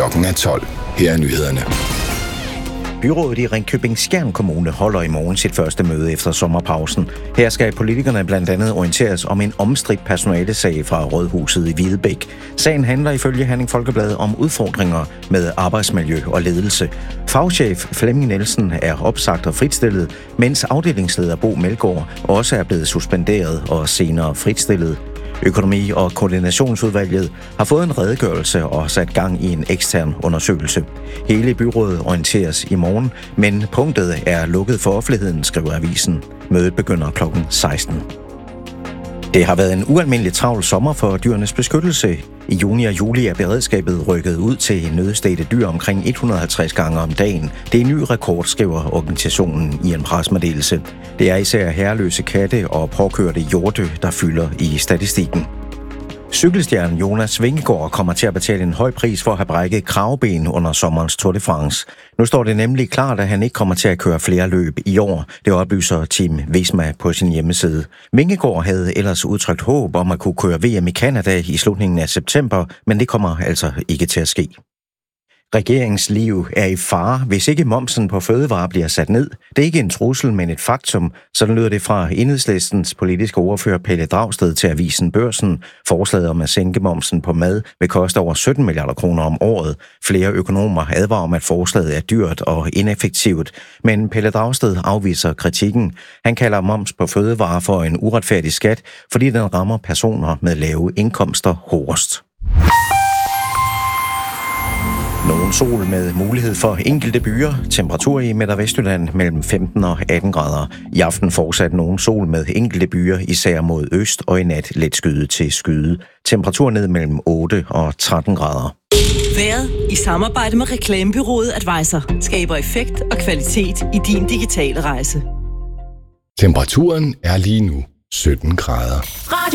Klokken er 12. Her er nyhederne. Byrådet i Ringkøbing-Skjern Kommune holder i morgen sit første møde efter sommerpausen. Her skal politikerne blandt andet orienteres om en omstridt personalesag fra Rådhuset i Hvidebæk. Sagen handler ifølge Herning Folkeblad om udfordringer med arbejdsmiljø og ledelse. Fagchef Flemming Nielsen er opsagt og fritstillet, mens afdelingsleder Bo Melgaard også er blevet suspenderet og senere fritstillet. Økonomi- og koordinationsudvalget har fået en redegørelse og sat gang i en ekstern undersøgelse. Hele byrådet orienteres i morgen, men punktet er lukket for offentligheden, skriver avisen. Mødet begynder kl. 16. Det har været en ualmindelig travl sommer for Dyrenes Beskyttelse. I juni og juli er beredskabet rykket ud til nødstedte dyr omkring 150 gange om dagen. Det er en ny rekord, skriver organisationen i en pressemeddelelse. Det er især herreløse katte og påkørte hjorte, der fylder i statistikken. Cykelstjernen Jonas Vingegaard kommer til at betale en høj pris for at have brækket kraveben under sommerens Tour de France. Nu står det nemlig klart, at han ikke kommer til at køre flere løb i år. Det oplyser Team Visma på sin hjemmeside. Vingegaard havde ellers udtrykt håb om at kunne køre VM i Canada i slutningen af september, men det kommer altså ikke til at ske. Regeringens liv er i fare, hvis ikke momsen på fødevarer bliver sat ned. Det er ikke en trussel, men et faktum. Sådan lyder det fra Enhedslistens politiske ordfører Pelle Dragsted til avisen Børsen. Forslaget om at sænke momsen på mad vil koste over 17 milliarder kroner om året. Flere økonomer advarer om, at forslaget er dyrt og ineffektivt. Men Pelle Dragsted afviser kritikken. Han kalder moms på fødevarer for en uretfærdig skat, fordi den rammer personer med lave indkomster hårdest. Nogen sol med mulighed for enkelte byer. Temperatur i Midt- og Vestjylland mellem 15 og 18 grader. I aften fortsat nogen sol med enkelte byer, især mod øst, og i nat let skyde til skyde. Temperatur ned mellem 8 og 13 grader. Vejret i samarbejde med reklamebureauet Advisor skaber effekt og kvalitet i din digitale rejse. Temperaturen er lige nu 17 grader.